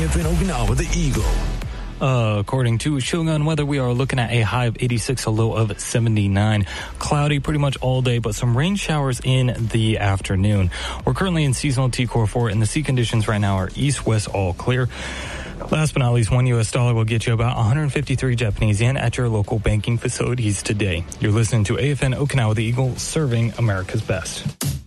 AFN Okinawa, the Eagle. According to Shogun Weather, we are looking at a high of 86, a low of 79. Cloudy pretty much all day, but some rain showers in the afternoon. We're currently in seasonal T-Core 4, and the sea conditions right now are east-west all clear. Last but not least, $1 US will get you about 153 Japanese yen at your local banking facilities today. You're listening to AFN Okinawa, the Eagle, serving America's best.